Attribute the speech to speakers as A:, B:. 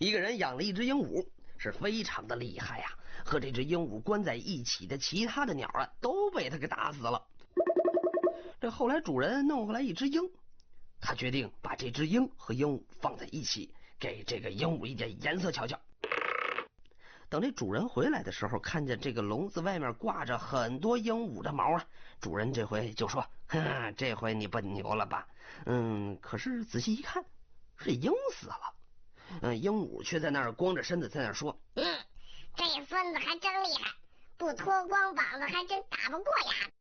A: 一个人养了一只鹦鹉，是非常的厉害呀，和这只鹦鹉关在一起的其他的鸟啊，都被他给打死了。这后来主人弄回来一只鹰，他决定把这只鹰和鹦鹉放在一起，给这个鹦鹉一点颜色瞧瞧。等这主人回来的时候，看见这个笼子外面挂着很多鹦鹉的毛啊，主人这回就说：“这回你笨牛了吧？”可是仔细一看，是鹰死了。鹦鹉却在那儿光着身子在那儿说：“
B: 这孙子还真厉害，不脱光膀子还真打不过呀。”